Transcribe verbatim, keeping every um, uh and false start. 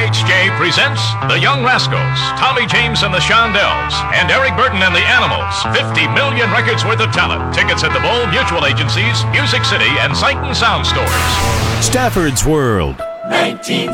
H J presents The Young Rascals, Tommy James and the Shondells, and Eric Burden and the Animals. fifty million records worth of talent. Tickets at the Bowl Mutual Agencies, Music City, and Sight and Sound stores. Stafford's World. nineteen